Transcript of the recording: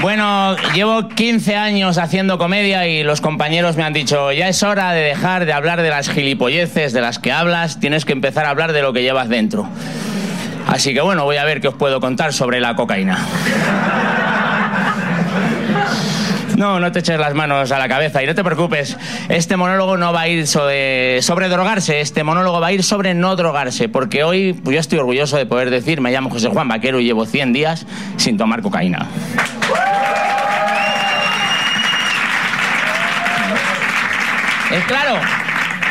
Bueno, llevo 15 años haciendo comedia y los compañeros me han dicho, ya es hora de dejar de hablar de las gilipolleces de las que hablas, tienes que empezar a hablar de lo que llevas dentro. Así que bueno, voy a ver qué os puedo contar sobre la cocaína. No te eches las manos a la cabeza y no te preocupes. Este monólogo no va a ir sobre drogarse, este monólogo va a ir sobre no drogarse, porque hoy pues, yo estoy orgulloso de poder decir, me llamo José Juan Vaquero y llevo 100 días sin tomar cocaína. Es claro.